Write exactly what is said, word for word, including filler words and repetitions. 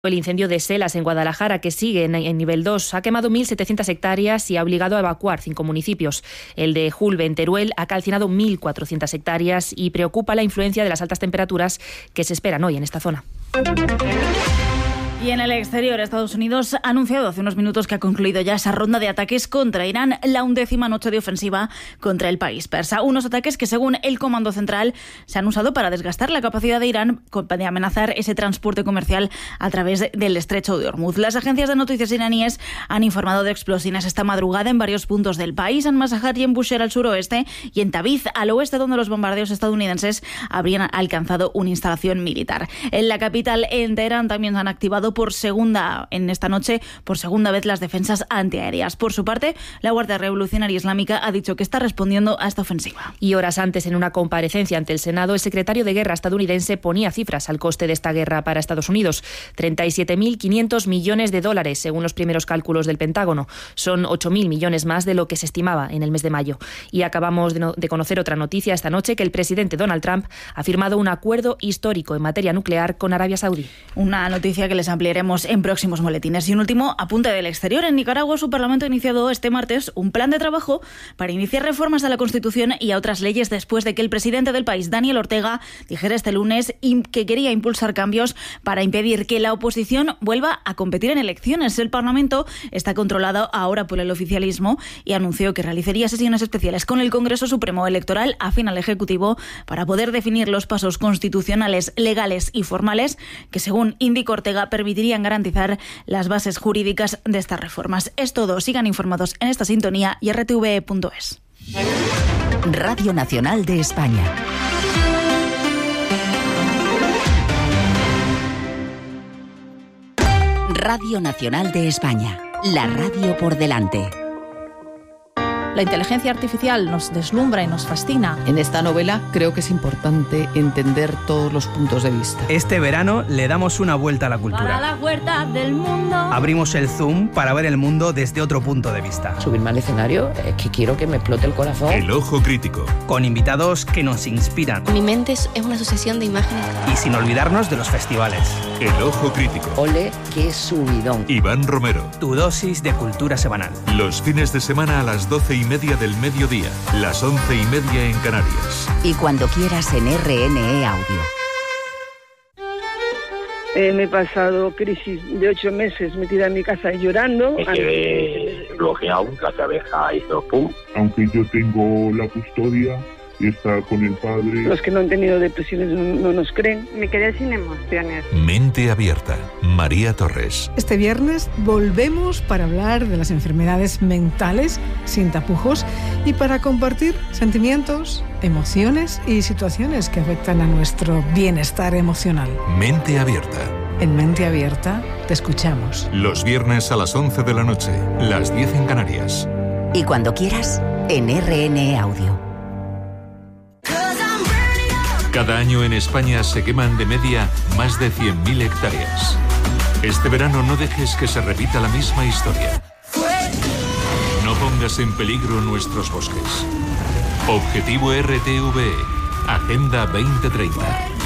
El incendio de Selas en Guadalajara, que sigue en, en nivel dos, ha quemado mil setecientas hectáreas y ha obligado a evacuar cinco municipios. El de Julbe, en Teruel, ha calcinado mil cuatrocientas hectáreas y preocupa la influencia de las altas temperaturas que se esperan hoy en esta zona. Y en el exterior, Estados Unidos ha anunciado hace unos minutos que ha concluido ya esa ronda de ataques contra Irán, la undécima noche de ofensiva contra el país persa. Unos ataques que, según el Comando Central, se han usado para desgastar la capacidad de Irán de amenazar ese transporte comercial a través del estrecho de Hormuz. Las agencias de noticias iraníes han informado de explosiones esta madrugada en varios puntos del país, en Masahat y en Bushehr al suroeste, y en Tabriz al oeste, donde los bombardeos estadounidenses habrían alcanzado una instalación militar. En la capital, en Teherán, también se han activado por segunda en esta noche por segunda vez las defensas antiaéreas. Por su parte, la Guardia Revolucionaria Islámica ha dicho que está respondiendo a esta ofensiva. Y horas antes, en una comparecencia ante el Senado, el secretario de Guerra estadounidense ponía cifras al coste de esta guerra para Estados Unidos: treinta y siete mil quinientos millones de dólares, según los primeros cálculos del Pentágono. Son ocho mil millones más de lo que se estimaba en el mes de mayo. Y acabamos de, no, de conocer otra noticia esta noche: que el presidente Donald Trump ha firmado un acuerdo histórico en materia nuclear con Arabia Saudí. Una noticia que les ampliaremos en próximos boletines. Y un último apunte del exterior. En Nicaragua, su Parlamento ha iniciado este martes un plan de trabajo para iniciar reformas a la Constitución y a otras leyes después de que el presidente del país, Daniel Ortega, dijera este lunes que quería impulsar cambios para impedir que la oposición vuelva a competir en elecciones. El Parlamento está controlado ahora por el oficialismo y anunció que realizaría sesiones especiales con el Congreso Supremo Electoral afín al Ejecutivo para poder definir los pasos constitucionales, legales y formales que, según indica Ortega, permitirían garantizar las bases jurídicas de estas reformas. Es todo. Sigan informados en esta sintonía y r t v e punto es. Radio Nacional de España. Radio Nacional de España. La radio por delante. La inteligencia artificial nos deslumbra y nos fascina. En esta novela creo que es importante entender todos los puntos de vista. Este verano le damos una vuelta a la cultura. Para la vuelta del mundo. Abrimos el zoom para ver el mundo desde otro punto de vista. Subirme al escenario es que quiero que me explote el corazón. El ojo crítico. Con invitados que nos inspiran. Mi mente es una sucesión de imágenes. Y sin olvidarnos de los festivales. El ojo crítico. Ole, qué subidón. Iván Romero. Tu dosis de cultura semanal. Los fines de semana a las doce y media del mediodía, las once y media en Canarias. Y cuando quieras en R N E Audio. Eh, me he pasado crisis de ocho meses metida en mi casa llorando. Me quedé bloqueado, la cabeza hizo pum. Aunque yo tengo la custodia y está con el padre. Los que no han tenido depresiones no, no nos creen. Me quedé sin emociones. Mente abierta. María Torres. Este viernes volvemos para hablar de las enfermedades mentales sin tapujos y para compartir sentimientos, emociones y situaciones que afectan a nuestro bienestar emocional. Mente abierta. En Mente Abierta te escuchamos. Los viernes a las once de la noche, las diez en Canarias. Y cuando quieras en R N E Audio. Cada año en España se queman de media más de cien mil hectáreas. Este verano no dejes que se repita la misma historia. No pongas en peligro nuestros bosques. Objetivo R T V E, Agenda veinte treinta.